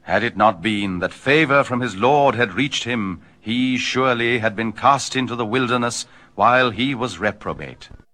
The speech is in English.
Had it not been that favor from his Lord had reached him, he surely had been cast into the wilderness while he was reprobate.